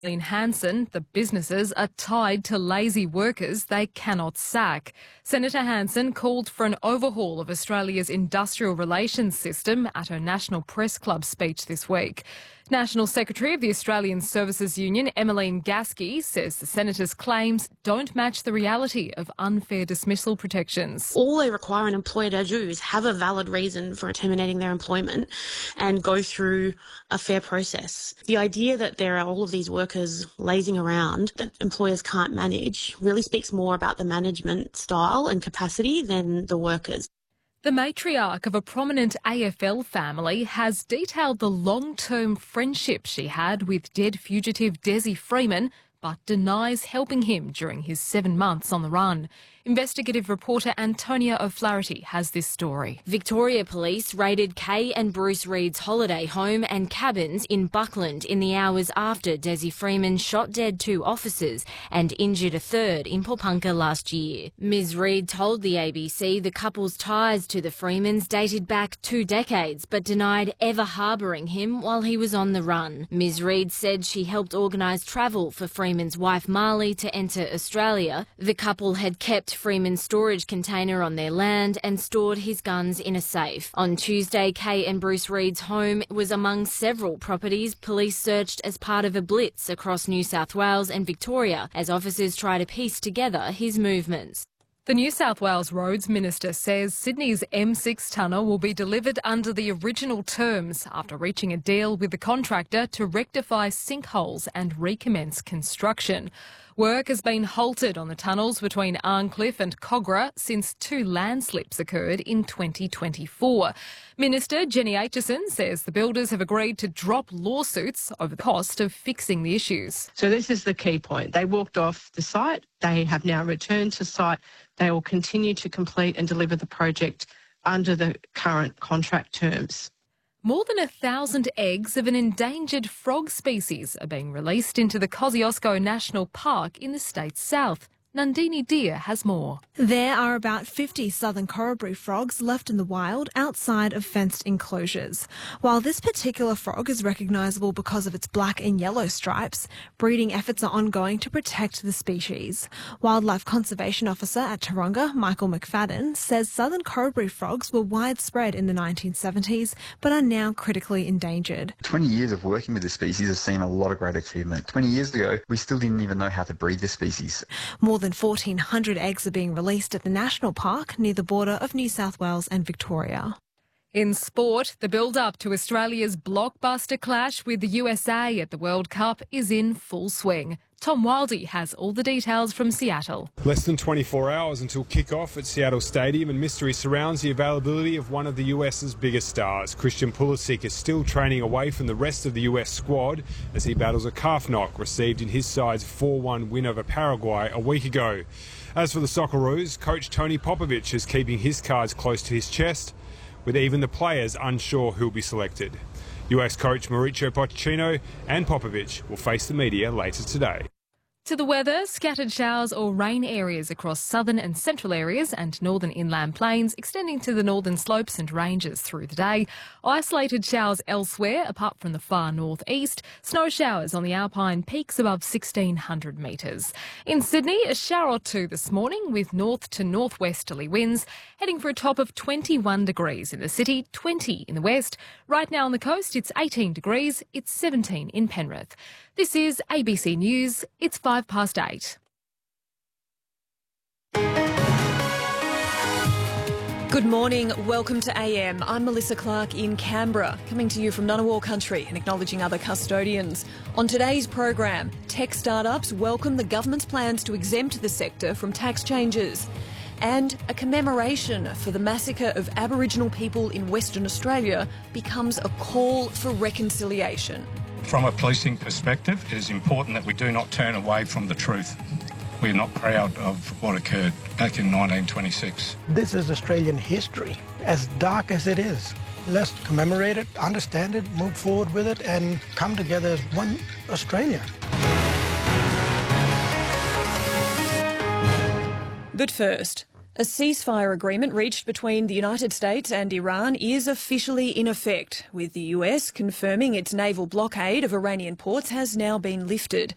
In Hanson, the businesses are tied to lazy workers they cannot sack. Senator Hanson called for an overhaul of Australia's industrial relations system at her National Press Club speech this week. National Secretary of the Australian Services Union, Emmeline Gasky, says the Senator's claims don't match the reality of unfair dismissal protections. All they require an employer to do is have a valid reason for terminating their employment and go through a fair process. The idea that there are all of these workers lazing around that employers can't manage really speaks more about the management style and capacity than the workers. The matriarch of a prominent AFL family has detailed the long-term friendship she had with dead fugitive Desi Freeman, but denies helping him during his 7 months on the run. Investigative reporter Antonia O'Flaherty has this story. Victoria Police raided Kay and Bruce Reid's holiday home and cabins in Buckland in the hours after Desi Freeman shot dead 2 officers and injured a third in Popunka last year. Ms Reid told the ABC the couple's ties to the Freemans dated back 2 decades, but denied ever harbouring him while he was on the run. Ms Reid said she helped organise travel for Freeman's wife Marley to enter Australia. The couple had kept Freeman's storage container on their land and stored his guns in a safe. On Tuesday, Kay and Bruce Reid's home was among several properties police searched as part of a blitz across New South Wales and Victoria as officers try to piece together his movements. The New South Wales Roads Minister says Sydney's M6 tunnel will be delivered under the original terms after reaching a deal with the contractor to rectify sinkholes and recommence construction. Work has been halted on the tunnels between Arncliffe and Cogra since 2 landslips occurred in 2024. Minister Jenny Aitchison says the builders have agreed to drop lawsuits over the cost of fixing the issues. So this is the key point. They walked off the site. They have now returned to site. They will continue to complete and deliver the project under the current contract terms. More than 1,000 eggs of an endangered frog species are being released into the Kosciuszko National Park in the state's south. Nandini Deer has more. There are about 50 southern Corroboree frogs left in the wild outside of fenced enclosures. While this particular frog is recognisable because of its black and yellow stripes, breeding efforts are ongoing to protect the species. Wildlife Conservation Officer at Taronga, Michael McFadden, says southern Corroboree frogs were widespread in the 1970s but are now critically endangered. 20 years of working with the species has seen a lot of great achievement. 20 years ago, we still didn't even know how to breed the species. More than 1,400 eggs are being released at the National Park near the border of New South Wales and Victoria. In sport, the build-up to Australia's blockbuster clash with the USA at the World Cup is in full swing. Tom Wildey has all the details from Seattle. Less than 24 hours until kick-off at Seattle Stadium, and mystery surrounds the availability of one of the US's biggest stars. Christian Pulisic is still training away from the rest of the US squad as he battles a calf knock received in his side's 4-1 win over Paraguay a week ago. As for the Socceroos, coach Tony Popovic is keeping his cards close to his chest, with even the players unsure who'll be selected. US coach Mauricio Pochettino and Popovic will face the media later today. To the weather, scattered showers or rain areas across southern and central areas and northern inland plains, extending to the northern slopes and ranges through the day. Isolated showers elsewhere, apart from the far northeast. Snow showers on the alpine peaks above 1,600 metres. In Sydney, a shower or two this morning with north to northwesterly winds, heading for a top of 21 degrees in the city, 20 in the west. Right now on the coast, it's 18 degrees, it's 17 in Penrith. This is ABC News. It's 8:05. Good morning, welcome to AM. I'm Melissa Clark in Canberra, coming to you from Ngunnawal country and acknowledging other custodians. On today's program, tech startups welcome the government's plans to exempt the sector from tax changes. And a commemoration for the massacre of Aboriginal people in Western Australia becomes a call for reconciliation. From a policing perspective, it is important that we do not turn away from the truth. We're not proud of what occurred back in 1926. This is Australian history, as dark as it is. Let's commemorate it, understand it, move forward with it, and come together as one Australia. But first, a ceasefire agreement reached between the United States and Iran is officially in effect, with the US confirming its naval blockade of Iranian ports has now been lifted.